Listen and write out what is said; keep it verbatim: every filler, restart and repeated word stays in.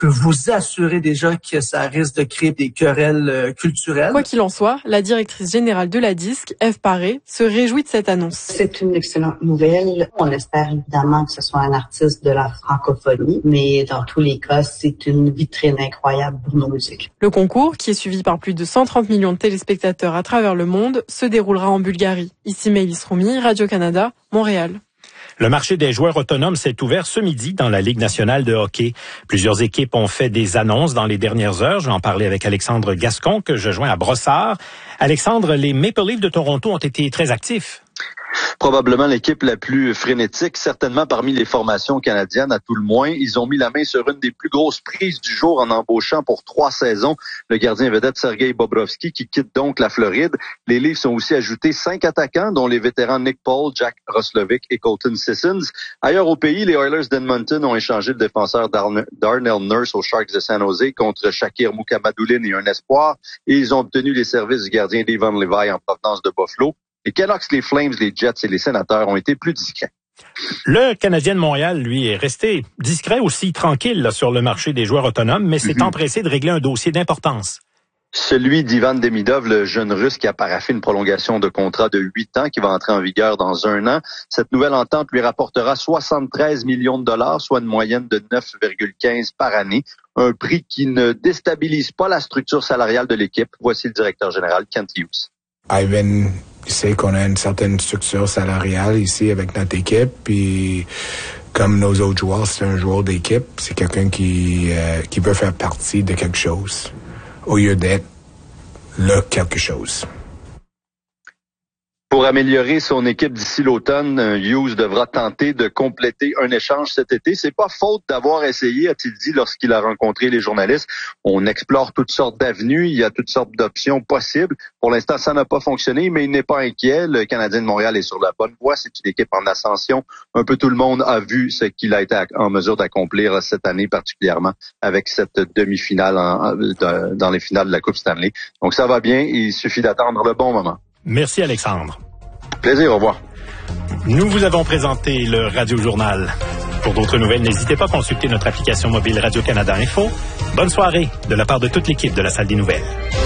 peux vous assurer déjà que ça risque de créer des querelles euh, culturelles. Quoi qu'il en soit, la directrice générale de la DISC, Ève Paré, se réjouit de cette annonce. C'est une excellente nouvelle. On espère évidemment que ce soit un artiste de la francophonie, mais dans tous les cas, c'est une vitrine incroyable pour nos musiques. Le concours, qui est suivi par plus de cent trente millions de téléspectateurs à travers le monde, se déroulera en Bulgarie. Ici Maëlys Roumi, Radio-Canada, Montréal. Le marché des joueurs autonomes s'est ouvert ce midi dans la Ligue nationale de hockey. Plusieurs équipes ont fait des annonces dans les dernières heures. Je vais en parler avec Alexandre Gascon, que je joins à Brossard. Alexandre, les Maple Leafs de Toronto ont été très actifs. Probablement l'équipe la plus frénétique, certainement parmi les formations canadiennes à tout le moins. Ils ont mis la main sur une des plus grosses prises du jour en embauchant pour trois saisons le gardien vedette Sergei Bobrovsky qui quitte donc la Floride. Les Leafs ont aussi ajouté cinq attaquants dont les vétérans Nick Paul, Jack Roslovic et Colton Sissons. Ailleurs au pays, les Oilers d'Edmonton ont échangé le défenseur Darn- Darnell Nurse aux Sharks de San Jose contre Shakir Mukhamadoulin et un espoir. Et ils ont obtenu les services du gardien Devon Levi en provenance de Buffalo. Les Canucks, les Flames, les Jets et les Sénateurs ont été plus discrets. Le Canadien de Montréal, lui, est resté discret aussi, tranquille là, sur le marché des joueurs autonomes, mais s'est mm-hmm. empressé de régler un dossier d'importance. Celui d'Ivan Demidov, le jeune Russe qui a paraphé une prolongation de contrat de huit ans qui va entrer en vigueur dans un an. Cette nouvelle entente lui rapportera soixante-treize millions de dollars, soit une moyenne de neuf virgule quinze par année. Un prix qui ne déstabilise pas la structure salariale de l'équipe. Voici le directeur général, Kent Hughes. Ivan sait qu'on a une certaine structure salariale ici avec notre équipe, puis comme nos autres joueurs, c'est un joueur d'équipe, c'est quelqu'un qui euh, qui veut faire partie de quelque chose, au lieu d'être le quelque chose. Pour améliorer son équipe d'ici l'automne, Hughes devra tenter de compléter un échange cet été. C'est pas faute d'avoir essayé, a-t-il dit lorsqu'il a rencontré les journalistes. On explore toutes sortes d'avenues, il y a toutes sortes d'options possibles. Pour l'instant, ça n'a pas fonctionné, mais il n'est pas inquiet. Le Canadien de Montréal est sur la bonne voie. C'est une équipe en ascension. Un peu tout le monde a vu ce qu'il a été en mesure d'accomplir cette année, particulièrement avec cette demi-finale en, de, dans les finales de la Coupe Stanley. Donc ça va bien, il suffit d'attendre le bon moment. Merci Alexandre. Plaisir, au revoir. Nous vous avons présenté le Radio Journal. Pour d'autres nouvelles, n'hésitez pas à consulter notre application mobile Radio-Canada Info. Bonne soirée de la part de toute l'équipe de la Salle des Nouvelles.